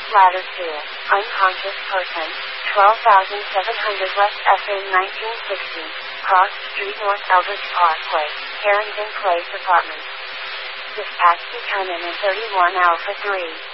Ladder 2, unconscious person, 12,700 West SA 1960, Cross Street North Eldridge Parkway, Harrington Place Apartments. Dispatch to 10 and 31 Alpha 3.